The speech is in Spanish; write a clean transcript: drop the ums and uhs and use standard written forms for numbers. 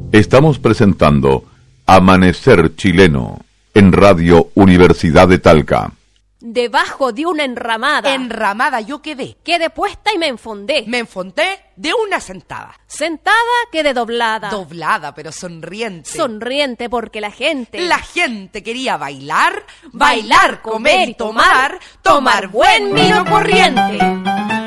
Estamos presentando Amanecer Chileno en Radio Universidad de Talca. Debajo de una enramada. Enramada yo quedé. Quedé puesta y me enfondé. Me enfondé de una sentada. Sentada quedé doblada. Doblada, pero sonriente. Sonriente porque la gente quería bailar, comer y tomar buen vino corriente.